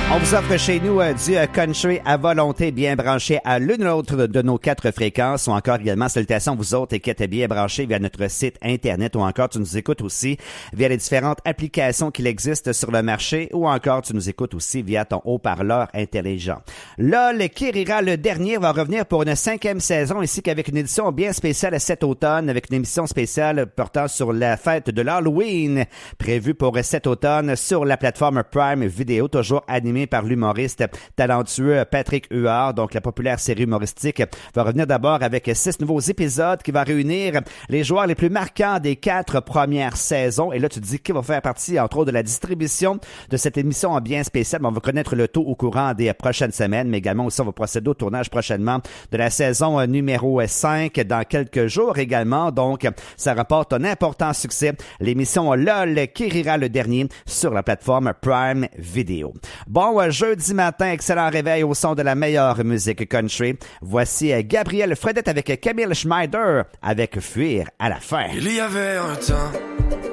On vous offre chez nous du country à volonté, bien branché à l'une ou l'autre de nos 4 fréquences, ou encore également salutations vous autres qui êtes bien branchés via notre site internet, ou encore tu nous écoutes aussi via les différentes applications qu'il existe sur le marché, ou encore tu nous écoutes aussi via ton haut-parleur intelligent. LOL qui rira le dernier va revenir pour une 5e saison, ici qu'avec une édition bien spéciale cet automne, avec une émission spéciale portant sur la fête de l'Halloween, prévue pour cet automne sur la plateforme Prime Video, toujours animée par l'humoriste talentueux Patrick Huard. Donc, la populaire série humoristique va revenir d'abord avec 6 nouveaux épisodes qui va réunir les joueurs les plus marquants des 4 premières saisons. Et là, tu te dis qui va faire partie, entre autres, de la distribution de cette émission en bien spéciale. On va connaître le tout au courant des prochaines semaines, mais également aussi, on va procéder au tournage prochainement de la saison numéro 5 dans quelques jours également. Donc, ça rapporte un important succès. L'émission LOL qui rira le dernier sur la plateforme Prime Video. Bon, jeudi matin, excellent réveil au son de la meilleure musique country. Voici Gabriel Fredette avec Camille Schneider avec Fuir à la fin. Il y avait un temps